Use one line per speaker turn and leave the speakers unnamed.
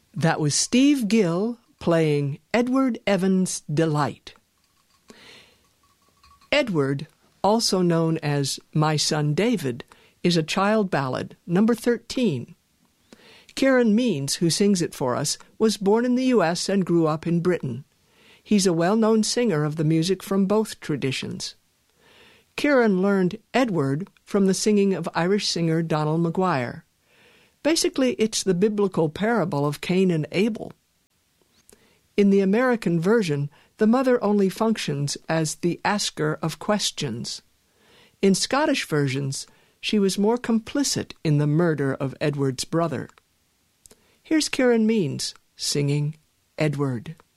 That was Steve Gill playing Edward Evans' Delight. Edward, also known as My Son David, is a child ballad, number 13. Kieran Means, who sings it for us, was born in the U.S. and grew up in Britain. He's a well-known singer of the music from both traditions. Kieran learned Edward from the singing of Irish singer Donald Maguire. Basically, it's the biblical parable of Cain and Abel. In the American version, the mother only functions as the asker of questions. In Scottish versions, she was more complicit in the murder of Edward's brother. Here's Kieran Means singing Edward.